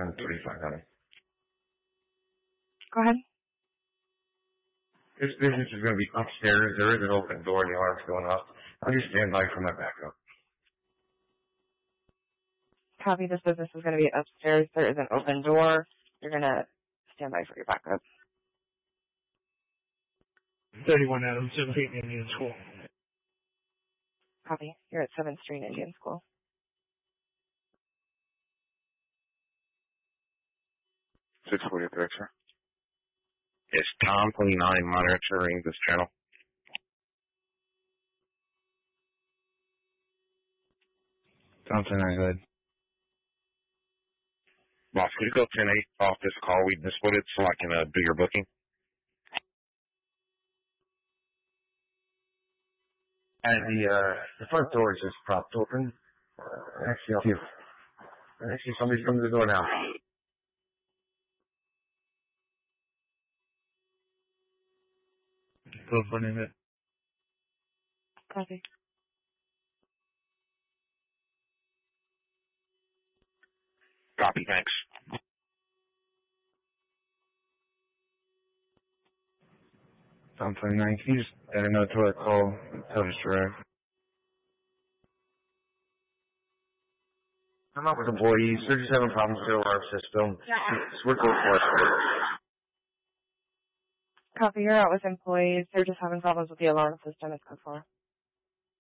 7:35, honey. Go ahead. This business is going to be upstairs. There is an open door and the alarm's going off. I'll just stand by for my backup. Copy. This business is going to be upstairs. There is an open door. You're going to stand by for your backup. 31 Adams, 7th Street, Indian School. Copy. You're at 7th Street, Indian School. Sir. It's Tom 29 monitoring this channel. Tom 29, go ahead. Boss, could you go 10-8 off this call we just put it so I can do your booking? And the front door is just propped open. Actually, somebody's coming to the door now. Close for name it. Copy. Copy, thanks. Tom 29, can you just add another toilet call? Tell us to I'm not with employees. They're just having problems with their alarm system. We're going for it. Copy. You're out with employees. They're just having problems with the alarm system. It's good for.